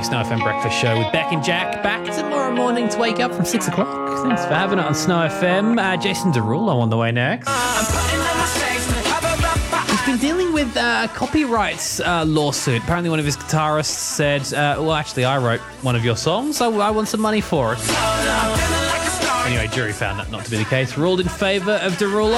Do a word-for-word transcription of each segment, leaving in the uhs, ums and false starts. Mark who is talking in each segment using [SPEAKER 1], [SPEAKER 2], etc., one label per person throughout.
[SPEAKER 1] Snow F M Breakfast Show with Beck and Jack. Back tomorrow morning to wake up from six o'clock. Thanks for having it on Snow F M. Uh, Jason Derulo on the way next. He's been dealing with uh, copyright uh, lawsuit. Apparently one of his guitarists said, uh, well, actually, I wrote one of your songs, so I want some money for it. Anyway, jury found that not to be the case. Ruled in favour of Derulo.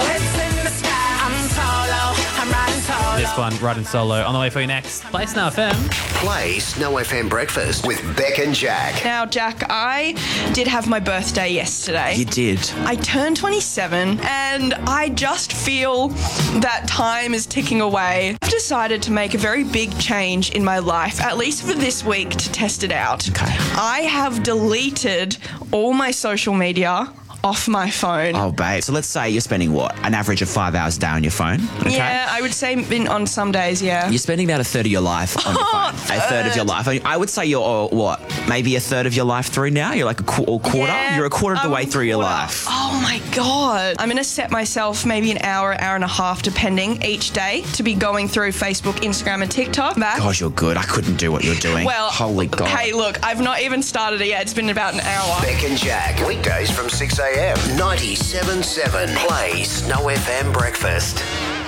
[SPEAKER 1] This one, riding solo, on the way for you next. Play Snow F M.
[SPEAKER 2] Play Snow F M Breakfast with Beck and Jack.
[SPEAKER 3] Now, Jack, I did have my birthday yesterday.
[SPEAKER 4] You did.
[SPEAKER 3] I turned twenty-seven and I just feel that time is ticking away. I've decided to make a very big change in my life, at least for this week, to test it out.
[SPEAKER 4] Okay.
[SPEAKER 3] I have deleted all my social media off my phone.
[SPEAKER 4] Oh, babe. So let's say you're spending, what, an average of five hours a day on your phone? Okay?
[SPEAKER 3] Yeah, I would say in, on some days, yeah.
[SPEAKER 4] You're spending about a third of your life on your phone. A third of your life. I, mean, I would say you're, uh, what, maybe a third of your life through now? You're like a qu- or quarter?
[SPEAKER 3] Yeah,
[SPEAKER 4] you're a quarter of the
[SPEAKER 3] I'm
[SPEAKER 4] way
[SPEAKER 3] a
[SPEAKER 4] through your
[SPEAKER 3] quarter.
[SPEAKER 4] life.
[SPEAKER 3] Oh, my God. I'm going to set myself maybe an hour, hour and a half, depending, each day to be going through Facebook, Instagram and TikTok. Back.
[SPEAKER 4] Gosh, you're good. I couldn't do what you're doing.
[SPEAKER 3] Well,
[SPEAKER 4] holy God.
[SPEAKER 3] Hey, look, I've not even started it yet. It's been about an hour.
[SPEAKER 2] Beck and Jack, weekdays from six a.m. ninety-seven point seven. Play Snow F M Breakfast.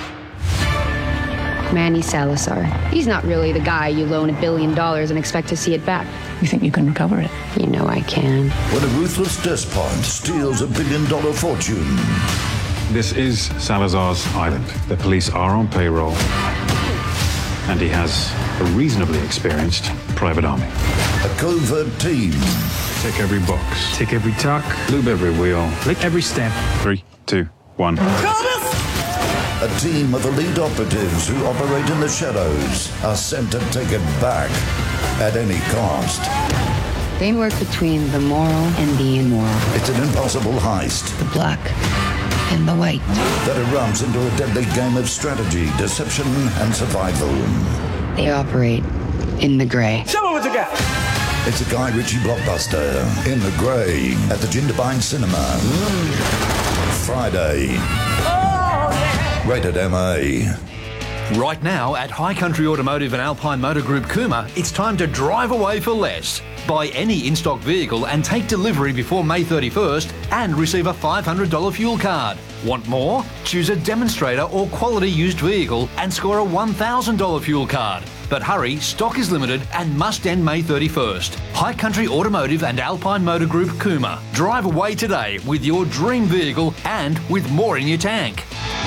[SPEAKER 5] Manny Salazar. He's not really the guy you loan a billion dollars and expect to see it back.
[SPEAKER 6] You think you can recover it?
[SPEAKER 5] You know I can.
[SPEAKER 7] When a ruthless despot steals a billion-dollar fortune.
[SPEAKER 8] This is Salazar's island. The police are on payroll, and he has a reasonably experienced private army.
[SPEAKER 7] A covert team.
[SPEAKER 8] Tick every box, tick every tuck, lube every wheel, lick every step. Three, two, one.
[SPEAKER 7] A team of elite operatives who operate in the shadows are sent to take it back at any cost.
[SPEAKER 5] They work between the moral and the immoral.
[SPEAKER 7] It's an impossible heist.
[SPEAKER 5] The black and the white.
[SPEAKER 7] That erupts into a deadly game of strategy, deception, and survival.
[SPEAKER 5] They operate in the grey.
[SPEAKER 9] Show me what you got.
[SPEAKER 7] It's a Guy Ritchie blockbuster, In the Grey, at the Jindabyne Cinema. Mm. Friday. Oh, yeah. Rated M A.
[SPEAKER 10] Right now at High Country Automotive and Alpine Motor Group Cooma, it's time to drive away for less. Buy any in-stock vehicle and take delivery before May thirty-first and receive a five hundred dollars fuel card. Want more? Choose a demonstrator or quality used vehicle and score a one thousand dollars fuel card. But hurry, stock is limited and must end May thirty-first. High Country Automotive and Alpine Motor Group Cooma. Drive away today with your dream vehicle and with more in your tank.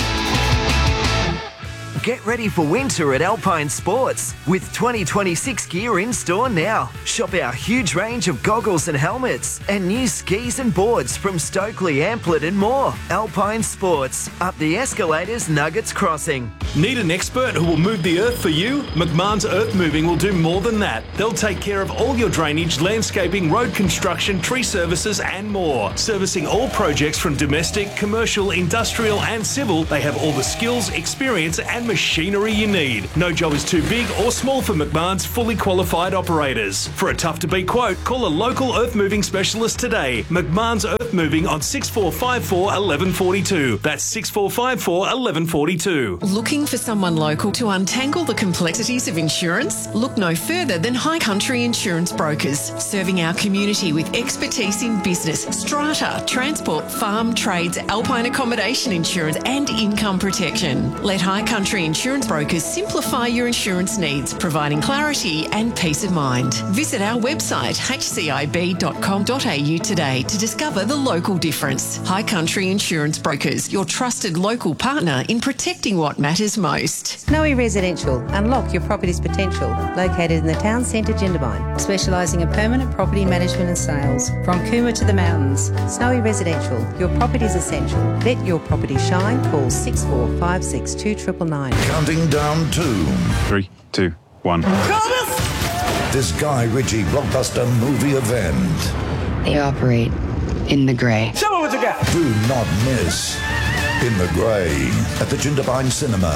[SPEAKER 11] Get ready for winter at Alpine Sports with twenty twenty-six gear in store now. Shop our huge range of goggles and helmets and new skis and boards from Stokely, Amplet and more. Alpine Sports, up the escalators, Nuggets Crossing.
[SPEAKER 12] Need an expert who will move the earth for you? McMahon's Earth Moving will do more than that. They'll take care of all your drainage, landscaping, road construction, tree services and more. Servicing all projects from domestic, commercial, industrial and civil, they have all the skills, experience and machinery you need. No job is too big or small for McMahon's fully qualified operators. For a tough-to-beat quote, call a local earth moving specialist today. McMahon's Earth Moving on six four five four, one one four two. That's six four five four, one one four two.
[SPEAKER 13] Looking for someone local to untangle the complexities of insurance? Look no further than High Country Insurance Brokers, serving our community with expertise in business, strata, transport, farm, trades, alpine accommodation insurance and income protection. Let High Country Insurance Brokers simplify your insurance needs, providing clarity and peace of mind. Visit our website h c i b dot com dot a u today to discover the local difference. High Country Insurance Brokers, your trusted local partner in protecting what matters most.
[SPEAKER 14] Snowy Residential. Unlock your property's potential. Located in the town centre, Jindabyne. Specialising in permanent property management and sales. From Cooma to the mountains. Snowy Residential. Your property's essential. Let your property shine. Call six four five six two nine nine.
[SPEAKER 7] Counting down to...
[SPEAKER 8] Three, two, one.
[SPEAKER 7] This Guy Ritchie blockbuster movie event.
[SPEAKER 5] They operate in the grey.
[SPEAKER 9] Show me what you got.
[SPEAKER 7] Do not miss In the Grey at the Jindabyne Cinema.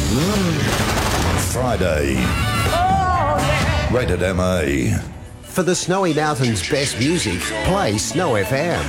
[SPEAKER 7] Friday.
[SPEAKER 9] Oh, yeah.
[SPEAKER 7] Rated M A.
[SPEAKER 2] For the Snowy Mountains' best music, play Snow F M.